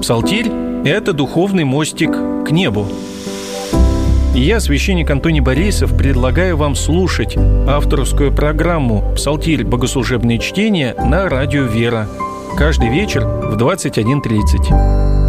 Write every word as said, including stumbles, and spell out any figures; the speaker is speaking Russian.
Псалтирь – это духовный мостик к небу. И я, священник Антоний Борисов, предлагаю вам слушать авторскую программу «Псалтирь. Богослужебные чтения» на радио «Вера» каждый вечер в двадцать один тридцать.